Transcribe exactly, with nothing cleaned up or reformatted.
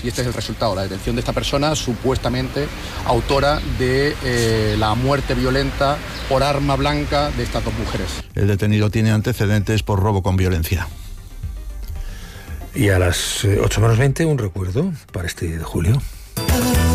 y este es el resultado, la detención de esta persona supuestamente autora de eh, la muerte violenta por arma blanca de estas dos mujeres. El detenido tiene antecedentes por robo con violencia. Y a las ocho menos veinte, un recuerdo para este diez de julio.